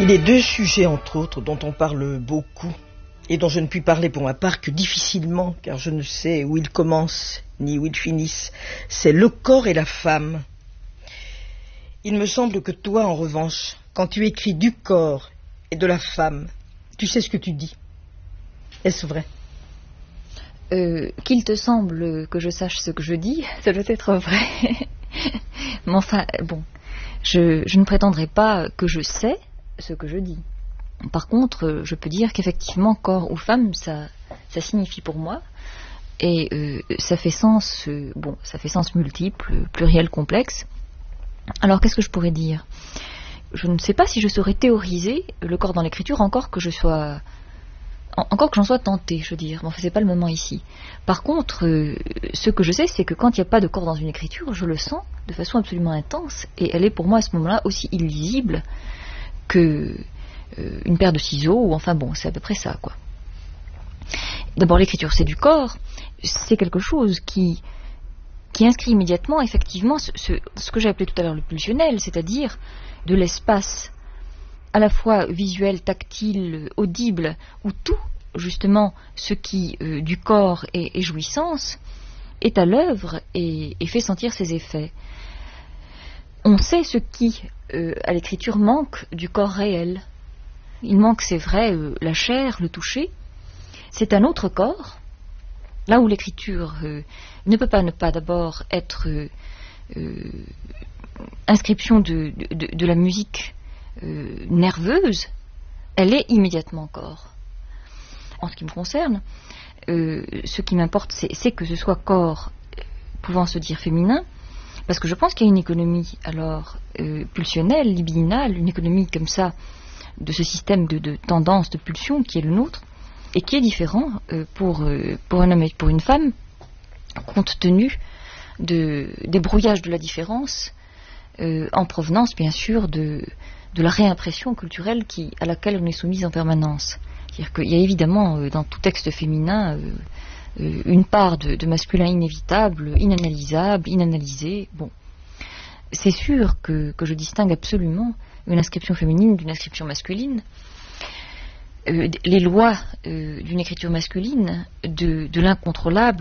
Il est deux sujets, entre autres, dont on parle beaucoup et dont je ne puis parler pour ma part que difficilement, car je ne sais où ils commencent ni où ils finissent. C'est le corps et la femme. Il me semble que toi, en revanche, quand tu écris du corps et de la femme, tu sais ce que tu dis. Est-ce vrai ? Qu'il te semble que je sache ce que je dis, ça doit être vrai. Mais enfin, bon, je ne prétendrai pas que je sais ce que je dis. Par contre, je peux dire qu'effectivement, corps ou femme, ça signifie pour moi, et ça fait sens, ça fait sens multiple, pluriel, complexe. Alors, qu'est-ce que je pourrais dire ? Je ne sais pas si je saurais théoriser le corps dans l'écriture, encore que j'en sois tentée, je veux dire. Mais enfin, c'est pas le moment ici. Par contre, ce que je sais, c'est que quand il n'y a pas de corps dans une écriture, je le sens de façon absolument intense, et elle est pour moi à ce moment-là aussi illisible que une paire de ciseaux, ou enfin bon, c'est à peu près ça, quoi. D'abord, l'écriture, c'est du corps, c'est quelque chose qui inscrit immédiatement, effectivement, ce que j'ai appelé tout à l'heure le pulsionnel, c'est-à-dire de l'espace à la fois visuel, tactile, audible, où tout, justement, ce qui, du corps est jouissance, est à l'œuvre et fait sentir ses effets. On sait ce qui, à l'écriture, manque du corps réel. Il manque, c'est vrai, la chair, le toucher. C'est un autre corps, là où l'écriture ne peut pas ne pas d'abord être inscription de la musique nerveuse, elle est immédiatement corps. En ce qui me concerne, ce qui m'importe, c'est que ce soit corps pouvant se dire féminin, parce que je pense qu'il y a une économie alors pulsionnelle, libidinale, une économie comme ça de ce système de tendance, de pulsion qui est le nôtre, et qui est différent pour un homme et pour une femme, compte tenu des brouillages de la différence, en provenance bien sûr de la réimpression culturelle à laquelle on est soumise en permanence. C'est-à-dire qu'il y a évidemment dans tout texte féminin une part de masculin inévitable, inanalysable, inanalysé. Bon, c'est sûr que je distingue absolument une inscription féminine d'une inscription masculine. Les lois d'une écriture masculine, de l'incontrôlable,